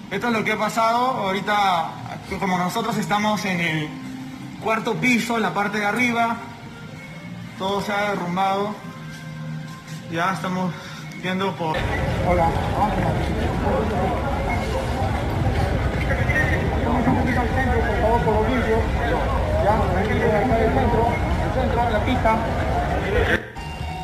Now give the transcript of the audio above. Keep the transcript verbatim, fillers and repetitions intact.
Esto es lo que ha pasado. Ahorita, como nosotros estamos en el cuarto piso, en la parte de arriba, todo se ha derrumbado. Ya estamos viendo por... Hola, vamos al centro, por favor, por los vidrios. Ya, tranquilo, acá del centro, el centro, la pista.